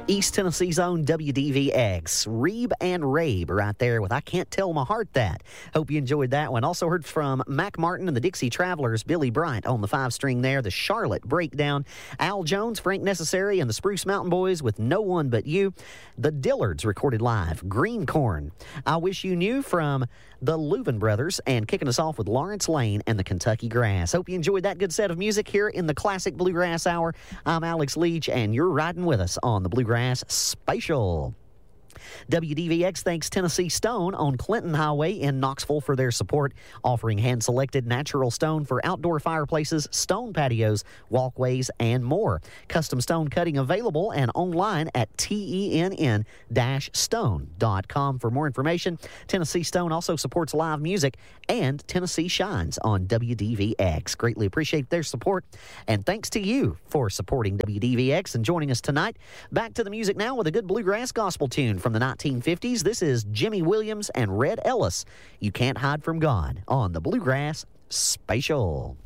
East Tennessee's own WDVX. Reeb and Rabe right there with I Can't Tell My Heart That. Hope you enjoyed that one. Also heard from Mac Martin and the Dixie Travelers, Billy Bryant on the 5-string there, the Charlotte Breakdown, Al Jones, Frank Necessary, and the Spruce Mountain Boys with No One But You. The Dillards recorded live, Green Corn. I Wish You Knew from the Leuven Brothers, and kicking us off with Lawrence Lane and the Kentucky Grass. Hope you enjoyed that good set of music here in the Classic Bluegrass Hour. I'm Alex Leach, and you're riding with us on the Bluegrass Spatial. WDVX thanks Tennessee Stone on Clinton Highway in Knoxville for their support, offering hand-selected natural stone for outdoor fireplaces, stone patios, walkways, and more. Custom stone cutting available and online at tenn-stone.com for more information. Tennessee Stone also supports live music and Tennessee Shines on WDVX. Greatly appreciate their support, and thanks to you for supporting WDVX and joining us tonight. Back to the music now with a good bluegrass gospel tune from the 1950s. This is Jimmy Williams and Red Ellis. You Can't Hide from God on the Bluegrass Spatial.